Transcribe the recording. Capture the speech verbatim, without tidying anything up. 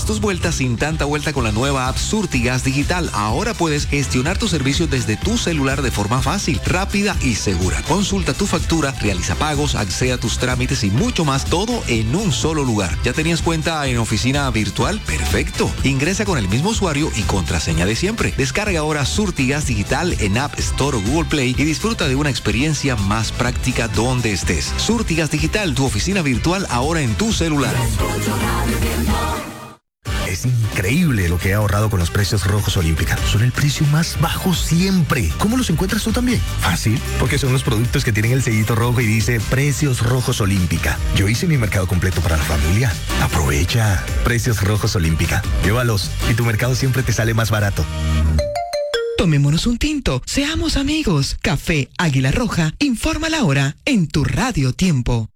más tus vueltas sin tanta vuelta con la nueva app Surtigas Digital. Ahora puedes gestionar tu servicio desde tu celular de forma fácil, rápida y segura. Consulta tu factura, realiza pagos, accede a tus trámites y mucho más, todo en un solo lugar. ¿Ya tenías cuenta en oficina virtual? Perfecto. Ingresa con el mismo usuario y contraseña de siempre. Descarga ahora Surtigas Digital en App Store o Google Play y disfruta de una experiencia más práctica donde estés. Surtigas Digital, tu oficina virtual ahora en tu celular. Es increíble lo que he ahorrado con los precios Rojos Olímpica. Son el precio más bajo siempre. ¿Cómo los encuentras tú también? Fácil, porque son los productos que tienen el sellito rojo y dice Precios Rojos Olímpica. Yo hice mi mercado completo para la familia. Aprovecha. Precios Rojos Olímpica. Llévalos y tu mercado siempre te sale más barato. Tomémonos un tinto, seamos amigos. Café Águila Roja, informa la hora en tu Radio Tiempo.